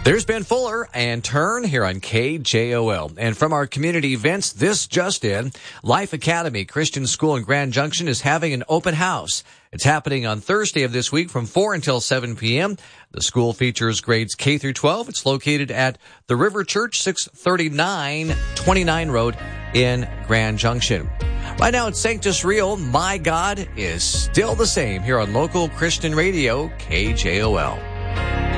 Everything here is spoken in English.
There's Ben Fuller and Turn here on KJOL. And from our community events, this just in, Life Academy Christian School in Grand Junction is having an open house. It's happening on Thursday of this week from 4 until 7 p.m. The school features grades K through 12. It's located at the River Church, 639 29 Road in Grand Junction. Right now it's Sanctus Real. My God is still the same here on local Christian radio, KJOL.